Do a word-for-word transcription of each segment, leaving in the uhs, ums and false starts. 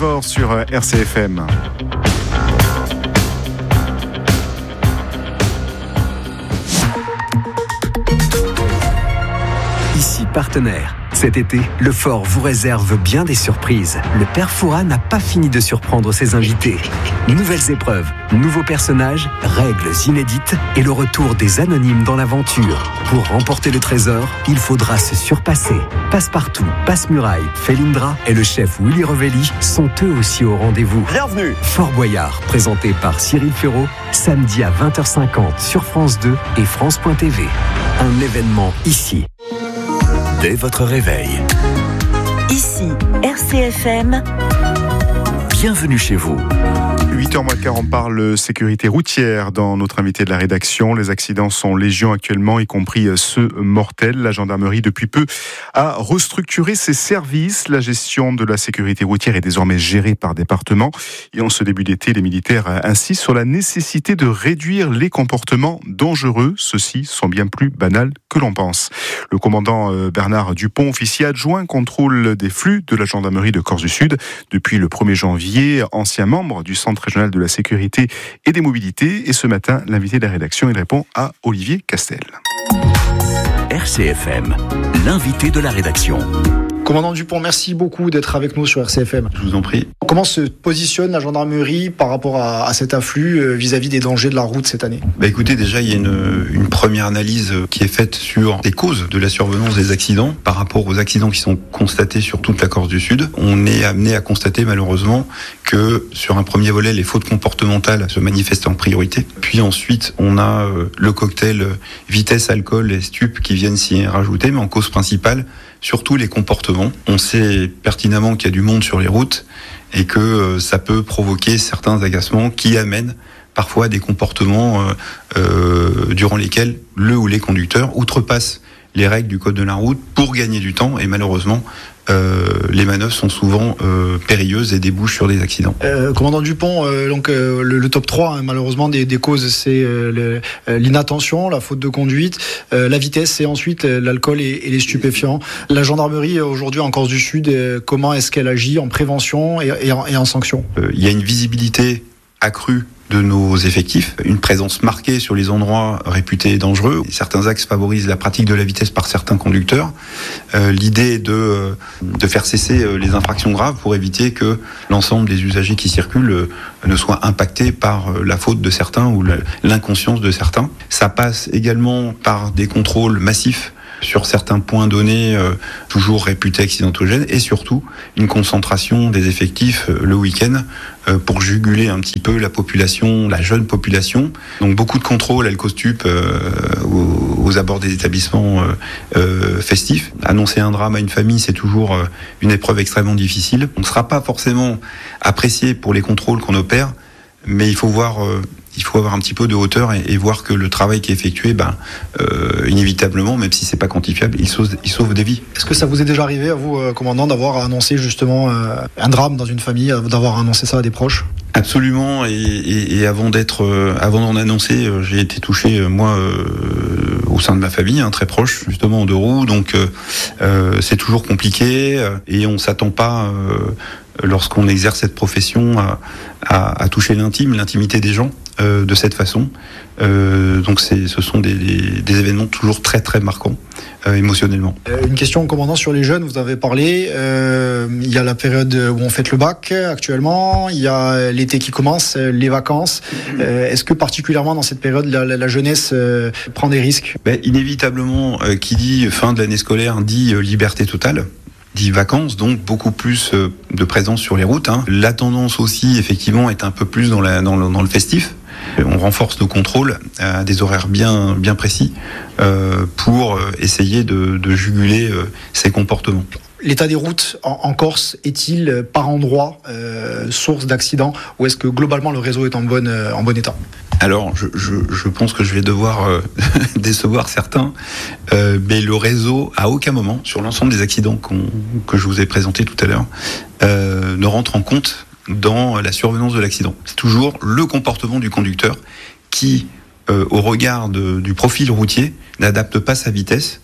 Trevor sur R C F M. Ici Partenaire. Cet été, le Fort vous réserve bien des surprises. Le père Fouras n'a pas fini de surprendre ses invités. Nouvelles épreuves, nouveaux personnages, règles inédites et le retour des anonymes dans l'aventure. Pour remporter le trésor, il faudra se surpasser. Passepartout, Passe-Muraille, Felindra et le chef Willy Revelli sont eux aussi au rendez-vous. Bienvenue. Fort Boyard, présenté par Cyril Ferraud, samedi à vingt heures cinquante sur France deux et France point T V. Un événement ici. Dès votre réveil. Ici, R C F M. Bienvenue chez vous. huit heures moins le quart, on parle sécurité routière dans notre invité de la rédaction. Les accidents sont légion actuellement, y compris ceux mortels. La gendarmerie, depuis peu, a restructuré ses services. La gestion de la sécurité routière est désormais gérée par département. Et en ce début d'été, les militaires insistent sur la nécessité de réduire les comportements dangereux. Ceux-ci sont bien plus banals que l'on pense. Le commandant Bernard Dupont, officier adjoint contrôle des flux de la gendarmerie de Corse-du-Sud, depuis le premier janvier, ancien membre du Centre régional de la sécurité et des mobilités. Et ce matin, l'invité de la rédaction, il répond à Olivier Castel. R C F M, l'invité de la rédaction. Commandant Dupont, merci beaucoup d'être avec nous sur R C F M. Je vous en prie. Comment se positionne la gendarmerie par rapport à, à cet afflux euh, vis-à-vis des dangers de la route cette année ? Bah écoutez, déjà il y a une, une première analyse qui est faite sur les causes de la survenance des accidents par rapport aux accidents qui sont constatés sur toute la Corse du Sud. On est amené à constater malheureusement que sur un premier volet, les fautes comportementales se manifestent en priorité. Puis ensuite, on a euh, le cocktail vitesse, alcool et stup qui viennent s'y rajouter, mais en cause principale, surtout les comportements. On sait pertinemment qu'il y a du monde sur les routes et que euh, ça peut provoquer certains agacements qui amènent parfois à des comportements euh, euh, durant lesquels le ou les conducteurs outrepassent les règles du code de la route pour gagner du temps et malheureusement Euh, les manœuvres sont souvent euh, périlleuses et débouchent sur des accidents. Euh, commandant Dupont, euh, donc euh, le, le top trois hein, malheureusement des, des causes, c'est euh, le, euh, l'inattention, la faute de conduite, euh, la vitesse et ensuite euh, l'alcool et, et les stupéfiants. La gendarmerie aujourd'hui en Corse du Sud, euh, comment est-ce qu'elle agit en prévention et, et, en, et en sanction ? Euh, il y a une visibilité accrue de nos effectifs, une présence marquée sur les endroits réputés dangereux. Certains axes favorisent la pratique de la vitesse par certains conducteurs. Euh, l'idée est de, de faire cesser les infractions graves pour éviter que l'ensemble des usagers qui circulent euh, ne soient impactés par la faute de certains ou l'inconscience de certains. Ça passe également par des contrôles massifs sur certains points donnés, euh, toujours réputés accidentogènes, et surtout une concentration des effectifs euh, le week-end euh, pour juguler un petit peu la population, la jeune population. Donc beaucoup de contrôles alcostup euh, aux, aux abords des établissements euh, euh, festifs. Annoncer un drame à une famille, c'est toujours euh, une épreuve extrêmement difficile. On ne sera pas forcément apprécié pour les contrôles qu'on opère, mais il faut voir... Euh, il faut avoir un petit peu de hauteur et, et voir que le travail qui est effectué, ben, euh, inévitablement, même si c'est pas quantifiable, il sauve, il sauve des vies. Est-ce que ça vous est déjà arrivé, à vous, euh, commandant, d'avoir annoncé justement euh, un drame dans une famille, d'avoir annoncé ça à des proches ? Absolument, et, et, et avant d'être, euh, avant d'en annoncer, euh, j'ai été touché euh, moi euh, au sein de ma famille, hein, très proche, justement en deux roues, donc euh, euh, c'est toujours compliqué euh, et on s'attend pas. Euh, lorsqu'on exerce cette profession à, à, à toucher l'intime, l'intimité des gens euh, de cette façon. Euh, donc c'est, ce sont des, des, des événements toujours très très marquants euh, émotionnellement. Euh, une question, commandant, sur les jeunes, vous avez parlé, euh, il y a la période où on fête le bac actuellement, il y a l'été qui commence, les vacances. Euh, est-ce que particulièrement dans cette période, la, la, la jeunesse euh, prend des risques ? Ben, inévitablement, euh, qui dit fin de l'année scolaire dit euh, liberté totale. Dit vacances, donc beaucoup plus de présence sur les routes. Hein. La tendance aussi, effectivement, est un peu plus dans, la, dans, le, dans le festif. On renforce nos contrôles à des horaires bien, bien précis euh, pour essayer de, de juguler euh, ces comportements. L'état des routes en, en Corse est-il par endroit euh, source d'accidents ou est-ce que globalement le réseau est en, bonne, euh, en bon état ? Alors, je, je, je pense que je vais devoir euh, décevoir certains, euh, mais le réseau, à aucun moment, sur l'ensemble des accidents qu'on, que je vous ai présentés tout à l'heure, euh, ne rentre en compte dans la survenance de l'accident. C'est toujours le comportement du conducteur qui, euh, au regard de, du profil routier, n'adapte pas sa vitesse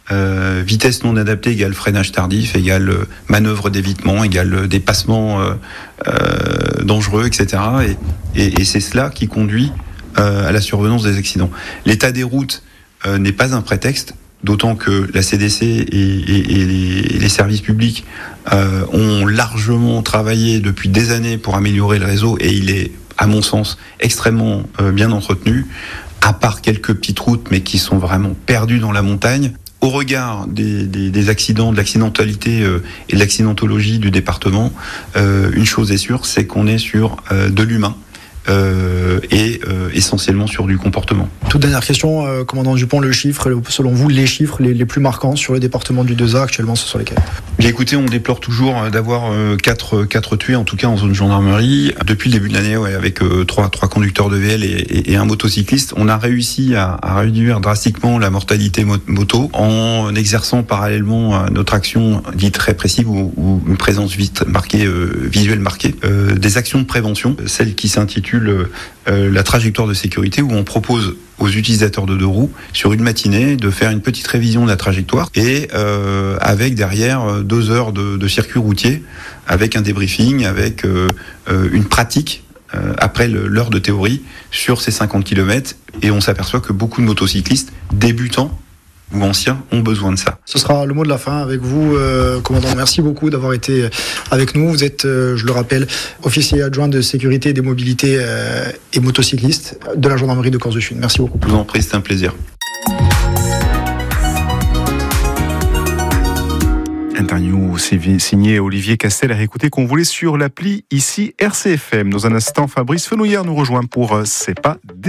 Euh, vitesse non adaptée égale freinage tardif, égale euh, manœuvre d'évitement, égale euh, dépassement euh, euh, dangereux, et cetera. Et, et, et c'est cela qui conduit euh, à la survenance des accidents. L'état des routes euh, n'est pas un prétexte, d'autant que la C D C et, et, et les, les services publics euh, ont largement travaillé depuis des années pour améliorer le réseau, et il est, à mon sens, extrêmement euh, bien entretenu, à part quelques petites routes, mais qui sont vraiment perdues dans la montagne. Au regard des, des, des accidents, de l'accidentalité euh, et de l'accidentologie du département, euh, une chose est sûre, c'est qu'on est sur euh, de l'humain euh, et euh, essentiellement sur du comportement. Toute dernière question, euh, commandant Dupont, le chiffre, selon vous, les chiffres les, les plus marquants sur le département du deux A actuellement, ce sont lesquels ? Bien écoutez, on déplore toujours d'avoir euh, quatre, quatre tués, en tout cas en zone gendarmerie. Depuis le début de l'année, ouais, avec euh, trois, trois conducteurs de V L et, et, et un motocycliste, on a réussi à, à réduire drastiquement la mortalité mo- moto en exerçant parallèlement à notre action dite répressive ou, ou une présence vite marquée, euh, visuelle marquée, euh, des actions de prévention, celle qui s'intitule euh, la trajectoire de sécurité, où on propose aux utilisateurs de deux roues, sur une matinée, de faire une petite révision de la trajectoire et euh, avec derrière deux heures de, de circuit routier, avec un débriefing, avec euh, euh, une pratique euh, après le, l'heure de théorie sur ces cinquante kilomètres. Et on s'aperçoit que beaucoup de motocyclistes débutants ou anciens ont besoin de ça. Ce sera le mot de la fin avec vous, euh, commandant. Merci beaucoup d'avoir été avec nous. Vous êtes, euh, je le rappelle, officier adjoint de sécurité des mobilités euh, et motocyclistes de la gendarmerie de Corse-du-Sud. Merci beaucoup. Je vous en prie, c'est un plaisir. Interview signé Olivier Castel à réécouter qu'on voulait sur l'appli ici R C F M. Dans un instant, Fabrice Fenouillère nous rejoint pour C'est pas